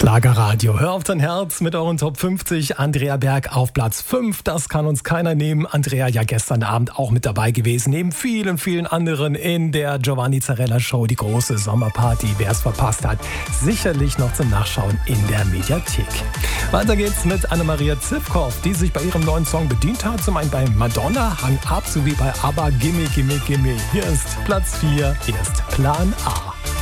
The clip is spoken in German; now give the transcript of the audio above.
Schlagerradio, hör auf dein Herz mit euren Top 50. Andrea Berg auf Platz 5, das kann uns keiner nehmen. Andrea ja gestern Abend auch mit dabei gewesen, neben vielen, vielen anderen in der Giovanni Zarella Show, die große Sommerparty. Wer es verpasst hat, sicherlich noch zum Nachschauen in der Mediathek. Weiter geht's mit Anna-Maria Zivkow, die sich bei ihrem neuen Song bedient hat. Zum einen bei Madonna, Hang Up, sowie bei ABBA, Gimme, Gimme, Gimme. Hier ist Platz 4, hier ist Plan A.